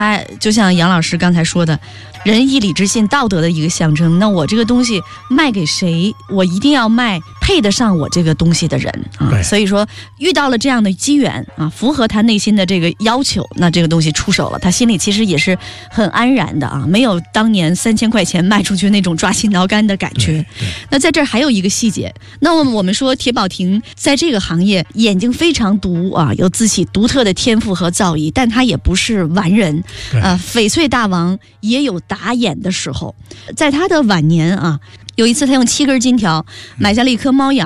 哎，就像杨老师刚才说的，仁义礼智信道德的一个象征。那我这个东西卖给谁，我一定要卖配得上我这个东西的人啊。所以说遇到了这样的机缘啊，符合他内心的这个要求，那这个东西出手了，他心里其实也是很安然的啊，没有当年3000块钱卖出去那种抓心挠肝的感觉。那在这儿还有一个细节，那我们说铁宝亭在这个行业眼睛非常毒啊，有自己独特的天赋和造诣，但他也不是完人啊。翡翠大王也有打眼的时候，在他的晚年啊，有一次他用7根金条买下了一颗猫眼